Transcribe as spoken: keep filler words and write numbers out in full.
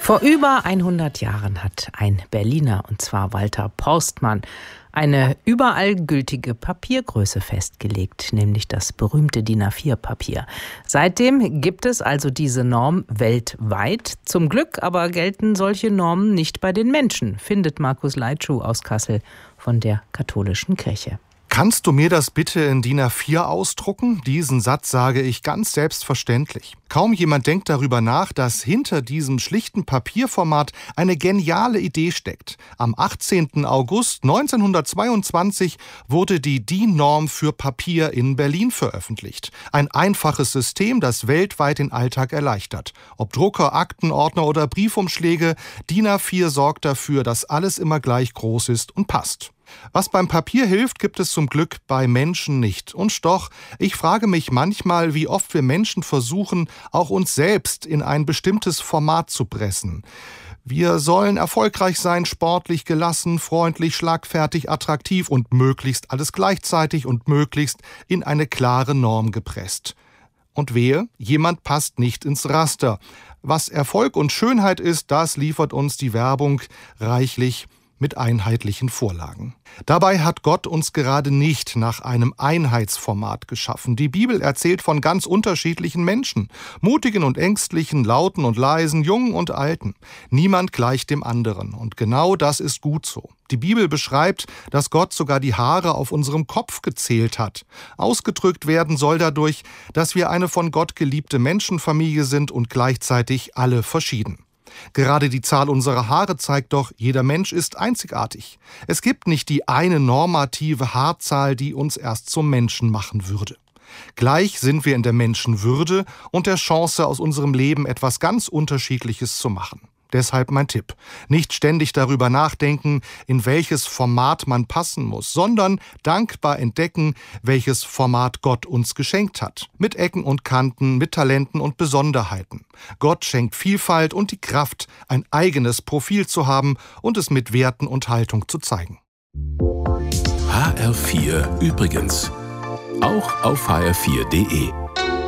Vor über hundert Jahren hat ein Berliner, und zwar Walter Porstmann, eine überall gültige Papiergröße festgelegt, nämlich das berühmte D I N A vier Papier. Seitdem gibt es also diese Norm weltweit. Zum Glück aber gelten solche Normen nicht bei den Menschen, findet Markus Leitschuh aus Kassel von der Katholischen Kirche. Kannst du mir das bitte in D I N A vier ausdrucken? Diesen Satz sage ich ganz selbstverständlich. Kaum jemand denkt darüber nach, dass hinter diesem schlichten Papierformat eine geniale Idee steckt. Am achtzehnten August neunzehnhundertzweiundzwanzig wurde die D I N-Norm für Papier in Berlin veröffentlicht. Ein einfaches System, das weltweit den Alltag erleichtert. Ob Drucker, Aktenordner oder Briefumschläge, D I N A vier sorgt dafür, dass alles immer gleich groß ist und passt. Was beim Papier hilft, gibt es zum Glück bei Menschen nicht. Und doch, ich frage mich manchmal, wie oft wir Menschen versuchen, auch uns selbst in ein bestimmtes Format zu pressen. Wir sollen erfolgreich sein, sportlich, gelassen, freundlich, schlagfertig, attraktiv und möglichst alles gleichzeitig und möglichst in eine klare Norm gepresst. Und wehe, jemand passt nicht ins Raster. Was Erfolg und Schönheit ist, das liefert uns die Werbung reichlich mit einheitlichen Vorlagen. Dabei hat Gott uns gerade nicht nach einem Einheitsformat geschaffen. Die Bibel erzählt von ganz unterschiedlichen Menschen, mutigen und ängstlichen, lauten und leisen, jungen und alten. Niemand gleicht dem anderen und genau das ist gut so. Die Bibel beschreibt, dass Gott sogar die Haare auf unserem Kopf gezählt hat. Ausgedrückt werden soll dadurch, dass wir eine von Gott geliebte Menschenfamilie sind und gleichzeitig alle verschieden. Gerade die Zahl unserer Haare zeigt doch, jeder Mensch ist einzigartig. Es gibt nicht die eine normative Haarzahl, die uns erst zum Menschen machen würde. Gleich sind wir in der Menschenwürde und der Chance, aus unserem Leben etwas ganz Unterschiedliches zu machen. Deshalb mein Tipp: Nicht ständig darüber nachdenken, in welches Format man passen muss, sondern dankbar entdecken, welches Format Gott uns geschenkt hat. Mit Ecken und Kanten, mit Talenten und Besonderheiten. Gott schenkt Vielfalt und die Kraft, ein eigenes Profil zu haben und es mit Werten und Haltung zu zeigen. H R vier übrigens. Auch auf h r vier punkt de.